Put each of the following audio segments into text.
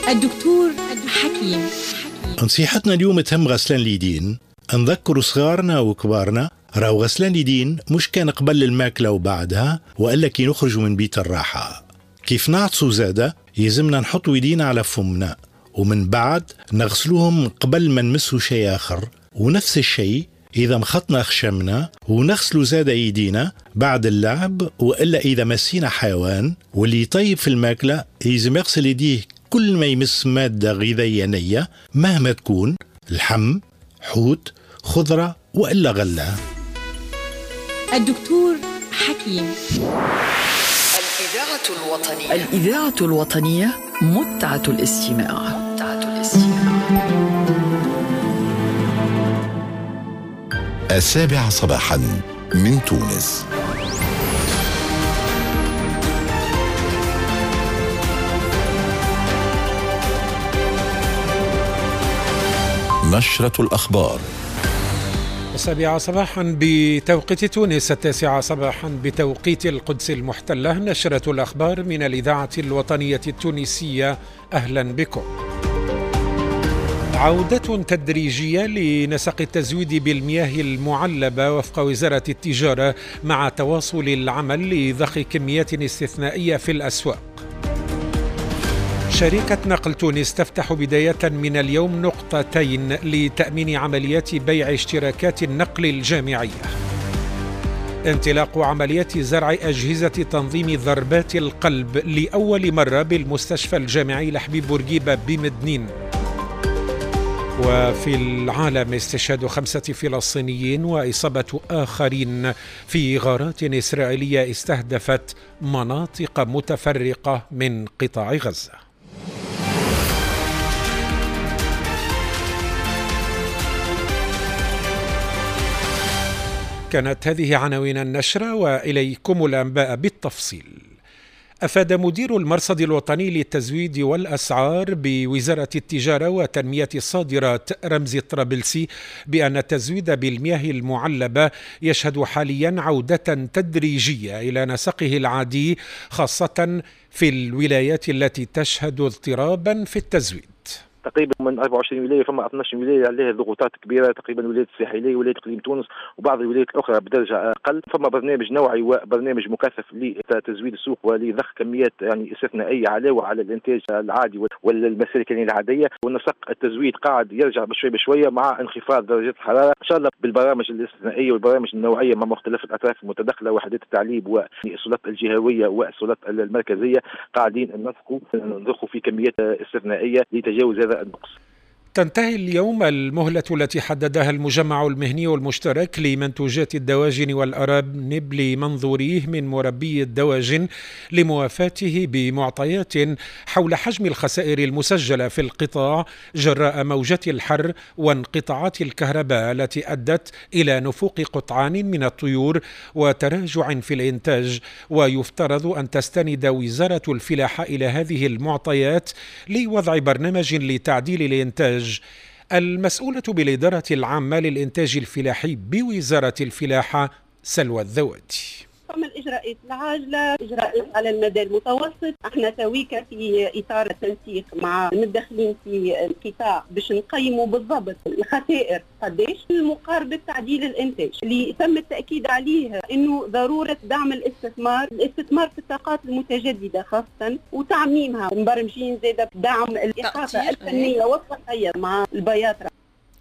الدكتور حكيم. نصيحتنا اليوم تهم غسلان اليدين. نذكروا صغارنا وكبارنا راهو غسلان اليدين مش كان قبل الماكلة وبعدها، وإلا كي نخرجوا من بيت الراحة. كيف نعطسوا زادة يلزمنا نحطوا يدينا على فمنا، ومن بعد نغسلوهم قبل ما نمسوا شيء آخر. ونفس الشيء إذا مخطنا خشمنا، ونغسلوا زادة يدينا بعد اللعب، وإلا إذا مسينا حيوان. واللي يطيب في الماكلة يلزم يغسل يديه كل ما يمس مادة غذائية نية مهما تكون، لحم، حوت، خضرة وإلا غلة. الدكتور حكيم. الإذاعة الوطنية متعة الاستماع. 7 صباحا من تونس. نشرة الأخبار. 7 صباحا بتوقيت تونس، 9 صباحا بتوقيت القدس المحتلة. نشرة الأخبار من الإذاعة الوطنية التونسية، أهلا بكم. عودة تدريجية لنسق التزويد بالمياه المعلبة وفق وزارة التجارة، مع تواصل العمل لضخ كميات استثنائية في الأسواق. شركة نقل تونس تفتح بداية من اليوم نقطتين لتأمين عمليات بيع اشتراكات النقل الجامعية. انطلاق عمليات زرع أجهزة تنظيم ضربات القلب لأول مرة بالمستشفى الجامعي لحبيب بورقيبة بمدنين. وفي العالم استشهاد 5 فلسطينيين وإصابة آخرين في غارات إسرائيلية استهدفت مناطق متفرقة من قطاع غزة. كانت هذه عناوين النشرة، وإليكم الأنباء بالتفصيل. أفاد مدير المرصد الوطني للتزويد والأسعار بوزارة التجارة وتنمية الصادرات رمزي الطرابلسي بأن التزويد بالمياه المعلبة يشهد حاليا عودة تدريجية إلى نسقه العادي، خاصة في الولايات التي تشهد اضطرابا في التزويد. تقريبا من 24 ولايه فما 12 ولايه عليها ضغوطات كبيره، تقريبا ولايه الساحليه، ولايه اقليم تونس، وبعض الولايات الاخرى بدرجه اقل. فما برنامج نوعي وبرنامج مكثف لتزويد السوق ولضخ كميات استثنائيه علاوه على الانتاج العادي والمسالك العاديه. ونسق التزويد قاعد يرجع بشويه مع انخفاض درجات الحراره ان شاء الله بالبرامج الاستثنائيه والبرامج النوعيه مع مختلف الاطراف المتداخله، وحدات التعليب والسلطات الجهويه والسلطات المركزيه، قاعدين نضخوا في كميات استثنائيه لتجاوز هذا النقص. تنتهي اليوم المهلة التي حددها المجمع المهني والمشترك لمنتوجات الدواجن والأرانب لمنظوريه من مربي الدواجن لموافاته بمعطيات حول حجم الخسائر المسجلة في القطاع جراء موجة الحر وانقطاعات الكهرباء التي أدت إلى نفوق قطعان من الطيور وتراجع في الإنتاج. ويفترض أن تستند وزارة الفلاحة إلى هذه المعطيات لوضع برنامج لتعديل الإنتاج. المسؤولة بالإدارة العامة للإنتاج الفلاحي بوزارة الفلاحة سلوى الذواتي. فما الإجراءات العاجلة، إجراءات على المدى المتوسط. احنا تويكا في إطار التنسيق مع المتدخلين في القطاع باش نقيموا بالضبط الخسائر قديش مقاربة تعديل الإنتاج اللي تم التأكيد عليه إنه ضرورة دعم الاستثمار في الطاقات المتجددة خاصة، وتعميمها. مبرمجين زادة دعم الإقامة الفنية والصحية مع البياطرة.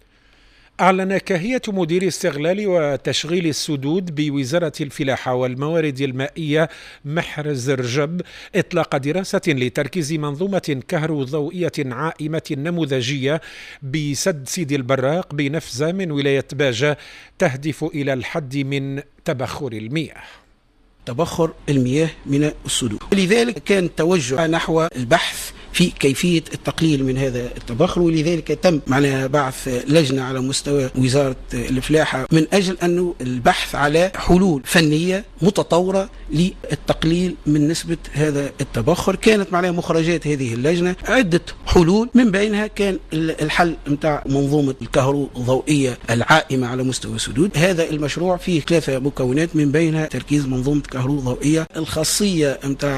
أعلن كاهية مدير استغلال وتشغيل السدود بوزارة الفلاحة والموارد المائية محرز رجب إطلاق دراسة لتركيز منظومة كهروضوئية عائمة نموذجية بسد سيدي البراق بنفزة من ولاية باجة، تهدف إلى الحد من تبخر المياه. تبخر المياه من السدود، لذلك كان توجه نحو البحث في كيفية التقليل من هذا التبخر، ولذلك تم معنا بعث لجنة على مستوى وزارة الفلاحة من أجل أنه البحث على حلول فنية متطورة للتقليل من نسبة هذا التبخر. كانت معنا مخرجات هذه اللجنة عدة حلول، من بينها كان الحل متاع منظومة الكهروضوئية العائمة على مستوى السدود. هذا المشروع فيه 3 مكونات، من بينها تركيز منظومة كهروضوئية، الخاصية متاع